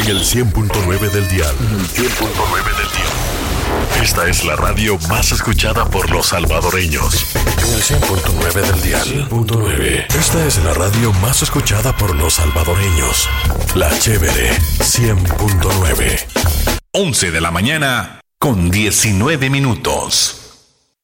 En el 100.9 del dial. Esta es la radio más escuchada por los salvadoreños. En el 100.9 del dial. 100.9. Esta es la radio más escuchada por los salvadoreños. La Chévere 100.9. 11 de la mañana con 19 minutos.